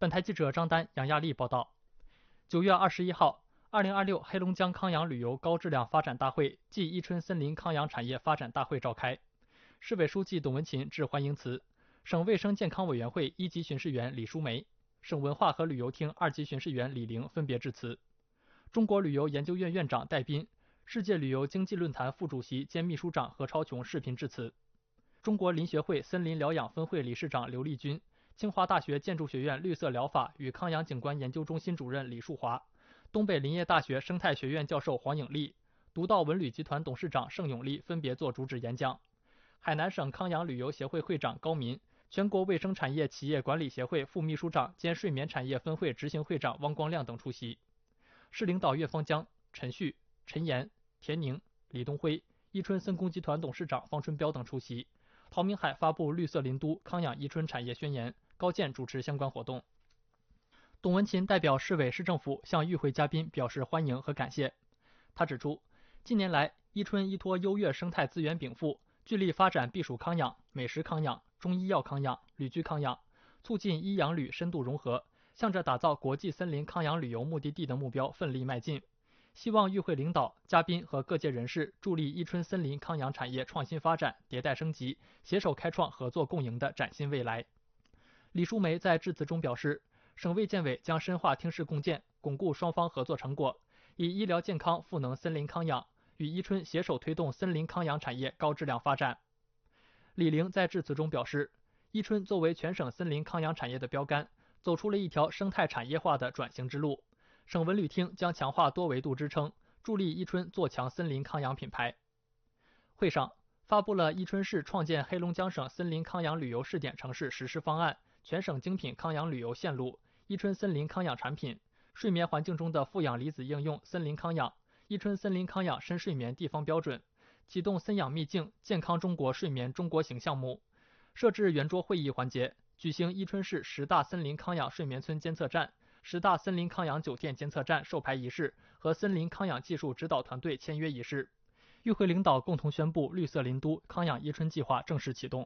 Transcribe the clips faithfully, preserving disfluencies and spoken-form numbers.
本台记者张丹、杨亚丽报道。九月二十一号，二零二六黑龙江康养旅游高质量发展大会暨伊春森林康养产业发展大会召开。市委书记董文勤致欢迎词，省卫生健康委员会一级巡视员李淑梅、省文化和旅游厅二级巡视员李玲分别致辞。中国旅游研究院院长戴斌、世界旅游经济论坛副主席兼秘书长何超琼视频致辞。中国林学会森林疗养分会理事长刘丽君、清华大学建筑学院绿色疗法与康养景观研究中心主任李树华、东北林业大学生态学院教授黄颖丽、独到文旅集团董事长盛永利分别作主旨演讲。海南省康养旅游协会会长高民、全国卫生产业企业管理协会副秘书长兼睡眠产业分会执行会长汪光亮等出席。市领导岳方江、陈旭、陈岩、田宁、李东辉、伊春森工集团董事长方春彪等出席。陶明海发布绿色林都康养伊春产业宣言，高健主持相关活动。董文勤代表市委市政府向与会嘉宾表示欢迎和感谢。他指出，近年来伊春依托优越生态资源禀赋，聚力发展避暑康养、美食康养、中医药康养、旅居康养，促进医养旅深度融合，向着打造国际森林康养旅游目的地的目标奋力迈进。希望与会领导、嘉宾和各界人士助力伊春森林康养产业创新发展、迭代升级，携手开创合作共赢的崭新未来。李淑梅在致辞中表示，省卫健委将深化听市共建，巩固双方合作成果，以医疗健康赋能森林康养，与伊春携手推动森林康养产业高质量发展。李玲在致辞中表示，伊春作为全省森林康养产业的标杆，走出了一条生态产业化的转型之路。省文旅厅将强化多维度支撑，助力伊春做强森林康养品牌。会上发布了伊春市创建黑龙江省森林康养旅游试点城市实施方案、全省精品康养旅游线路、伊春森林康养产品、睡眠环境中的负氧离子应用森林康养、伊春森林康养深睡眠地方标准，启动森养秘境健康中国睡眠中国行项目，设置圆桌会议环节，举行伊春市十大森林康养睡眠村监测站、十大森林康养酒店监测站授牌仪式和森林康养技术指导团队签约仪式。与会领导共同宣布绿色林都康养伊春计划正式启动。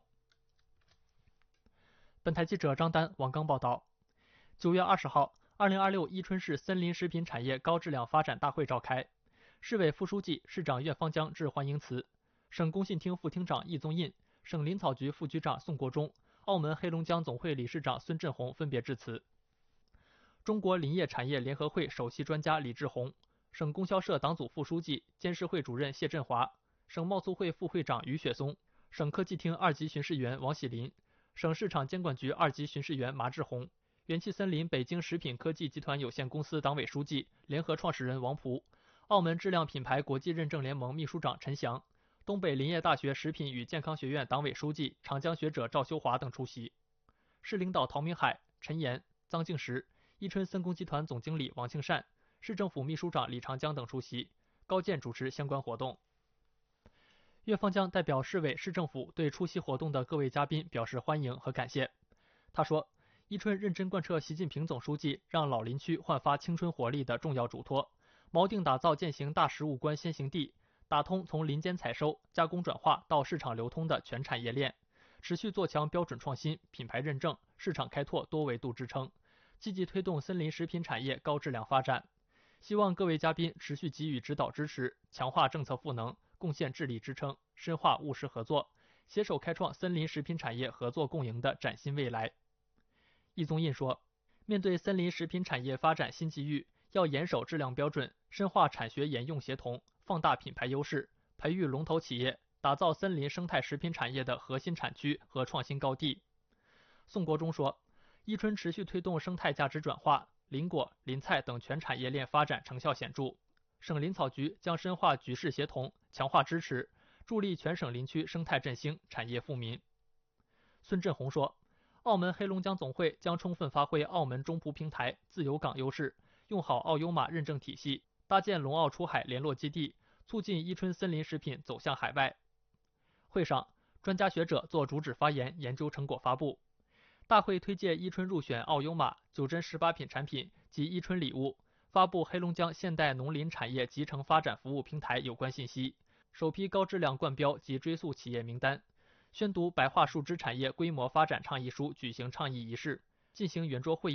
本台记者张丹、王刚报道。九月二十号，二零二六伊春市森林食品产业高质量发展大会召开。市委副书记、市长岳方江致欢迎词，省工信厅副厅长易宗印、省林草局副局长宋国忠、澳门黑龙江总会理事长孙振宏分别致辞。中国林业产业联合会首席专家李志宏、省供销社党组副书记、监事会主任谢振华、省贸促会副会长于雪松、省科技厅二级巡视员王喜林、省市场监管局二级巡视员马志宏、元气森林北京食品科技集团有限公司党委书记、联合创始人王璞、澳门质量品牌国际认证联盟秘书长陈翔、东北林业大学食品与健康学院党委书记、长江学者赵修华等出席。市领导陶明海、陈岩、臧敬实、伊春森工集团总经理王庆善、市政府秘书长李长江等出席，高健主持相关活动。岳方江代表市委市政府对出席活动的各位嘉宾表示欢迎和感谢。他说，伊春认真贯彻习近平总书记让老林区焕发青春活力的重要嘱托，锚定打造践行大食物观先行地，打通从林间采收、加工转化到市场流通的全产业链，持续做强标准创新、品牌认证、市场开拓多维度支撑，积极推动森林食品产业高质量发展。希望各位嘉宾持续给予指导支持，强化政策赋能，贡献智力支撑，深化务实合作，携手开创森林食品产业合作共赢的崭新未来。易宗印说，面对森林食品产业发展新机遇，要严守质量标准，深化产学研用协同，放大品牌优势，培育龙头企业，打造森林生态食品产业的核心产区和创新高地。宋国忠说，伊春持续推动生态价值转化，林果、林菜等全产业链发展成效显著。省林草局将深化局势协同，强化支持，助力全省林区生态振兴、产业富民。孙振宏说，澳门黑龙江总会将充分发挥澳门中葡平台、自由港优势，用好澳优马认证体系，搭建龙澳出海联络基地，促进伊春森林食品走向海外。会上，专家学者做主旨发言，研究成果发布。大会推介伊春入选澳优马九珍十八品产品及伊春礼物，发布黑龙江现代农林产业集成发展服务平台有关信息，首批高质量冠标及追溯企业名单，宣读白桦树枝产业规模发展倡议书举行倡议仪式，进行圆桌会议。